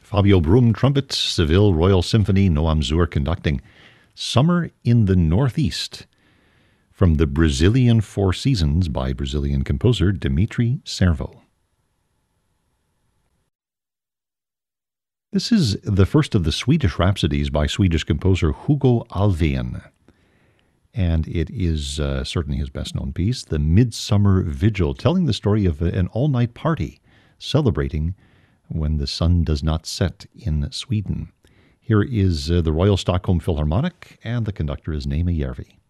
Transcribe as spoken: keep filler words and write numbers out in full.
Fabio Brum, trumpet, Seville Royal Symphony, Noam Zur conducting. Summer in the Northeast, from the Brazilian Four Seasons by Brazilian composer Dmitri Servo. This is the first of the Swedish Rhapsodies by Swedish composer Hugo Alfvén, and it is uh, certainly his best-known piece, The Midsummer Vigil, telling the story of an all-night party celebrating when the sun does not set in Sweden. Here is uh, the Royal Stockholm Philharmonic, and the conductor is Neeme Järvi.